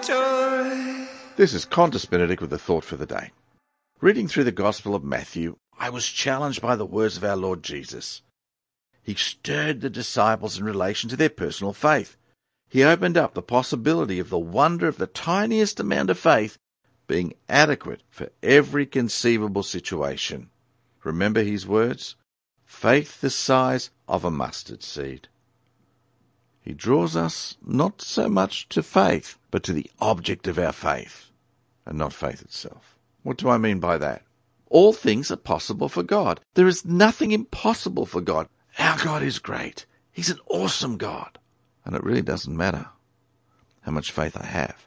toy. This is Qantas Benedict with a thought for the day. Reading through the Gospel of Matthew, I was challenged by the words of our Lord Jesus. He stirred the disciples in relation to their personal faith. He opened up the possibility of the wonder of the tiniest amount of faith being adequate for every conceivable situation. Remember his words? Faith the size of a mustard seed. He draws us not so much to faith, but to the object of our faith, and not faith itself. What do I mean by that? All things are possible for God. There is nothing impossible for God. Our God is great. He's an awesome God. And it really doesn't matter how much faith I have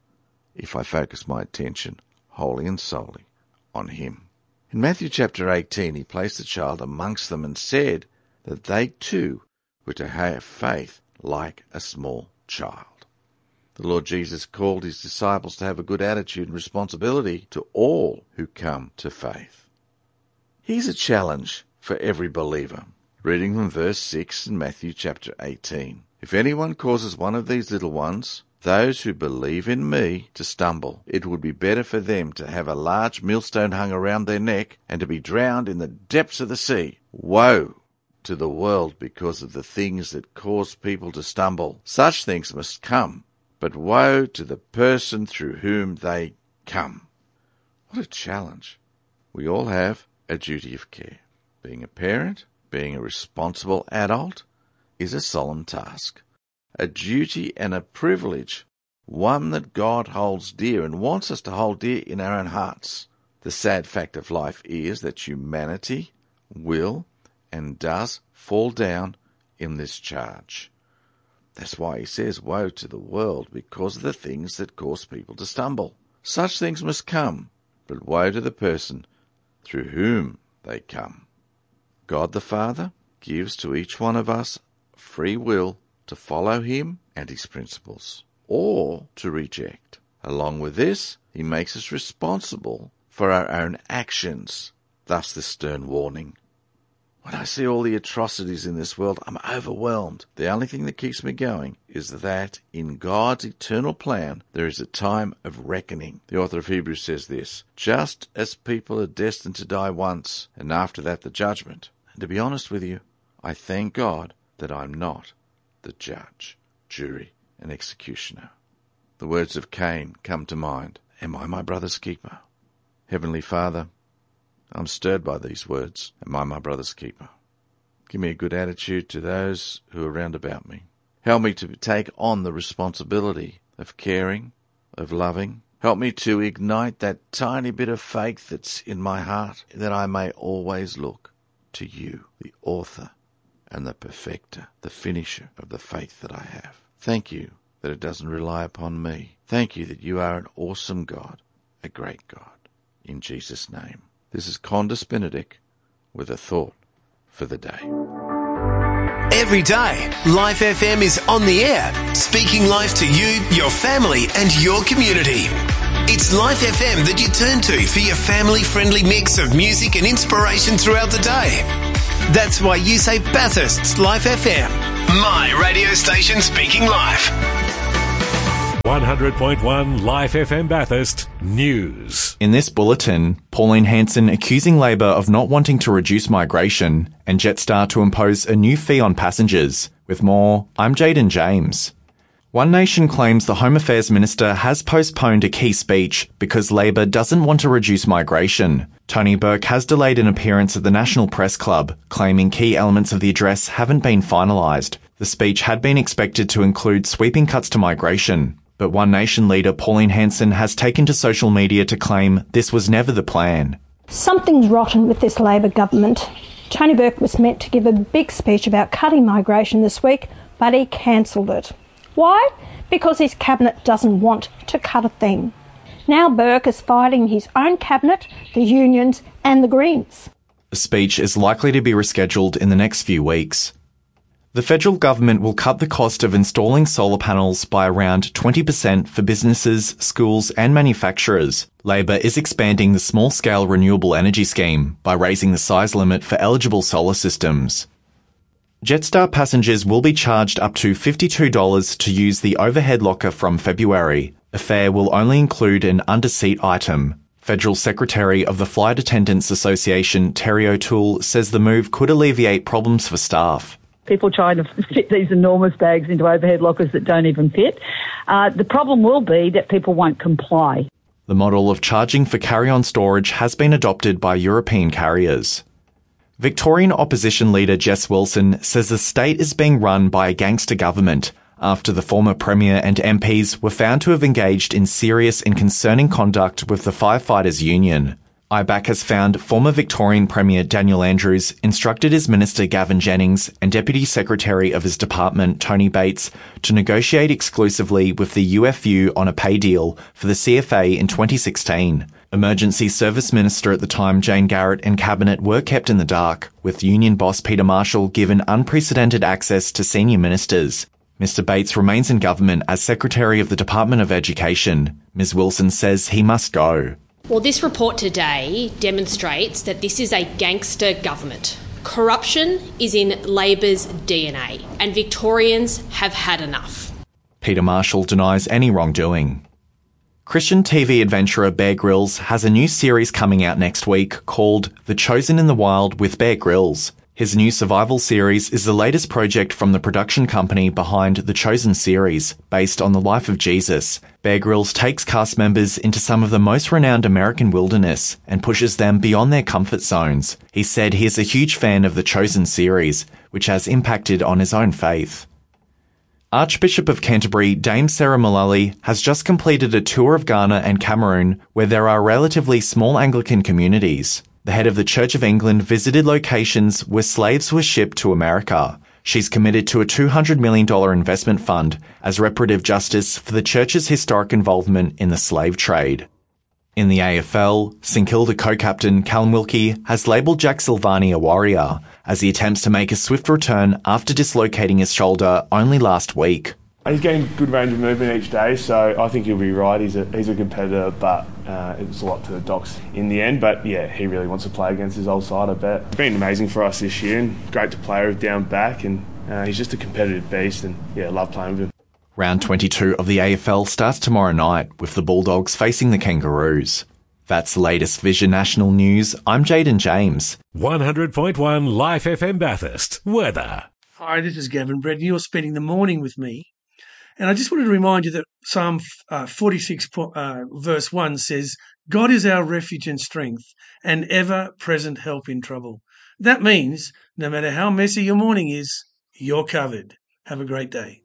if I focus my attention wholly and solely on him. In Matthew chapter 18, he placed a child amongst them and said that they too were to have faith like a small child. The Lord Jesus called his disciples to have a good attitude and responsibility to all who come to faith. Here's a challenge for every believer. Reading from verse 6 in Matthew chapter 18. If anyone causes one of these little ones, those who believe in me, to stumble, it would be better for them to have a large millstone hung around their neck and to be drowned in the depths of the sea. Woe to the world because of the things that cause people to stumble. Such things must come, but woe to the person through whom they come. What a challenge. We all have a duty of care. Being a parent, being a responsible adult, is a solemn task, a duty and a privilege, one that God holds dear and wants us to hold dear in our own hearts. The sad fact of life is that humanity will and does fall down in this charge. That's why he says, woe to the world because of the things that cause people to stumble. Such things must come, but woe to the person through whom they come. God the Father gives to each one of us free will to follow him and his principles, or to reject. Along with this, he makes us responsible for our own actions, thus the stern warning. When I see all the atrocities in this world, I'm overwhelmed. The only thing that keeps me going is that in God's eternal plan, there is a time of reckoning. The author of Hebrews says this, just as people are destined to die once, and after that the judgment. And to be honest with you, I thank God that I'm not the judge, jury, and executioner. The words of Cain come to mind. Am I my brother's keeper? Heavenly Father, I'm stirred by these words. Am I my brother's keeper? Give me a good attitude to those who are round about me. Help me to take on the responsibility of caring, of loving. Help me to ignite that tiny bit of faith that's in my heart, that I may always look to you, the author and the perfecter, the finisher of the faith that I have. Thank you that it doesn't rely upon me. Thank you that you are an awesome God, a great God. In Jesus' name. This is Qantas Benedict with a thought for the day. Every day, Life FM is on the air, speaking life to you, your family and your community. It's Life FM that you turn to for your family-friendly mix of music and inspiration throughout the day. That's why you say Bathurst's Life FM, my radio station speaking life. 100.1 Life FM Bathurst News. In this bulletin, Pauline Hanson accusing Labor of not wanting to reduce migration, and Jetstar to impose a new fee on passengers. With more, I'm Jaden James. One Nation claims the Home Affairs Minister has postponed a key speech because Labor doesn't want to reduce migration. Tony Burke has delayed an appearance at the National Press Club, claiming key elements of the address haven't been finalised. The speech had been expected to include sweeping cuts to migration, but One Nation leader Pauline Hanson has taken to social media to claim this was never the plan. Something's rotten with this Labor government. Tony Burke was meant to give a big speech about cutting migration this week, but he cancelled it. Why? Because his cabinet doesn't want to cut a thing. Now Burke is fighting his own cabinet, the unions and the Greens. The speech is likely to be rescheduled in the next few weeks. The federal government will cut the cost of installing solar panels by around 20% for businesses, schools and manufacturers. Labor is expanding the small-scale renewable energy scheme by raising the size limit for eligible solar systems. Jetstar passengers will be charged up to $52 to use the overhead locker from February. The fare will only include an under-seat item. Federal Secretary of the Flight Attendants Association, Terry O'Toole, says the move could alleviate problems for staff. People trying to fit these enormous bags into overhead lockers that don't even fit. The problem will be that people won't comply. The model of charging for carry-on storage has been adopted by European carriers. Victorian opposition leader Jess Wilson says the state is being run by a gangster government after the former Premier and MPs were found to have engaged in serious and concerning conduct with the Firefighters Union. IBAC has found former Victorian Premier Daniel Andrews instructed his Minister Gavin Jennings and Deputy Secretary of his department Tony Bates to negotiate exclusively with the UFU on a pay deal for the CFA in 2016. Emergency Service Minister at the time Jane Garrett and Cabinet were kept in the dark, with union boss Peter Marshall given unprecedented access to senior ministers. Mr Bates remains in government as Secretary of the Department of Education. Ms Wilson says he must go. Well, this report today demonstrates that this is a gangster government. Corruption is in Labor's DNA, and Victorians have had enough. Peter Marshall denies any wrongdoing. Christian TV adventurer Bear Grylls has a new series coming out next week called The Chosen in the Wild with Bear Grylls. His new survival series is the latest project from the production company behind the Chosen series, based on the life of Jesus. Bear Grylls takes cast members into some of the most renowned American wilderness and pushes them beyond their comfort zones. He said he is a huge fan of the Chosen series, which has impacted on his own faith. Archbishop of Canterbury Dame Sarah Mullally has just completed a tour of Ghana and Cameroon where there are relatively small Anglican communities. The head of the Church of England visited locations where slaves were shipped to America. She's committed to a $200 million investment fund as reparative justice for the Church's historic involvement in the slave trade. In the AFL, St Kilda co-captain Callum Wilkie has labelled Jack Silvani a warrior as he attempts to make a swift return after dislocating his shoulder only last week. He's getting good range of movement each day, so I think he'll be right. He's a competitor, but it's a lot to the Docs in the end. But yeah, he really wants to play against his old side, I bet. It's been amazing for us this year and great to play with down back, and he's just a competitive beast, and yeah, love playing with him. Round 22 of the AFL starts tomorrow night with the Bulldogs facing the Kangaroos. That's the latest Vision National News. I'm Jaden James. 100.1 Life FM Bathurst. Weather. Hi, this is Gavin Brett. You're spending the morning with me. And I just wanted to remind you that Psalm 46 verse 1 says, God is our refuge and strength, and ever-present help in trouble. That means no matter how messy your morning is, you're covered. Have a great day.